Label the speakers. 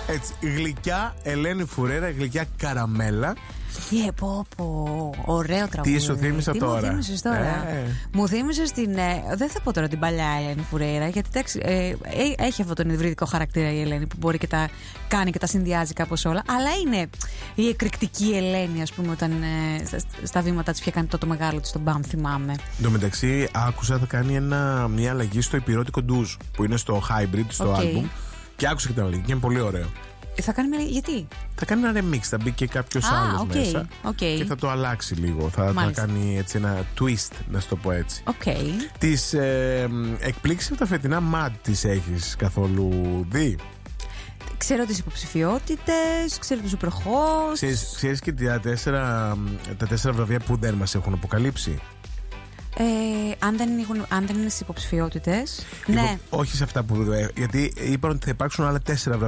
Speaker 1: Έτσι, γλυκιά Ελένη Φουρέρα, γλυκιά καραμέλα.
Speaker 2: Ωραίο τραγούδι.
Speaker 1: Τι σου θύμισα τώρα.
Speaker 2: Μου θύμισες τώρα. Μου θύμισες την. Δεν θα πω τώρα την παλιά Ελένη Φουρέρα, γιατί έχει αυτό τον υβριδικό χαρακτήρα η Ελένη που μπορεί και τα κάνει και τα συνδυάζει κάπως όλα. Αλλά είναι η εκρηκτική Ελένη, ας πούμε, όταν στα βήματα της πια κάνει το μεγάλο της, τον μπαμ, θυμάμαι.
Speaker 1: Εν τω μεταξύ, άκουσα θα κάνει μια αλλαγή στο υπηρώτικο ντουζ που είναι στο Hybrid, στο album. Και άκουσα και την αλλαγή και είναι πολύ ωραίο.
Speaker 2: Θα κάνει μια. Γιατί?
Speaker 1: Θα κάνει ένα remix, θα μπει και κάποιος άλλος μέσα και θα το αλλάξει λίγο. Θα κάνει έτσι ένα twist, να σου το πω έτσι. Τις εκπλήξεις από τα φετινά MAD τις έχεις καθόλου δει?
Speaker 2: Ξέρω τις υποψηφιότητες, ξέρω τους υπερχώς.
Speaker 1: Ξέρεις και τα 4 βραβεία που δεν μας έχουν αποκαλύψει.
Speaker 2: Αν δεν είναι στις υποψηφιότητες. Ναι.
Speaker 1: Όχι σε αυτά που. Γιατί είπαν ότι θα υπάρξουν άλλα 4 βραβεία.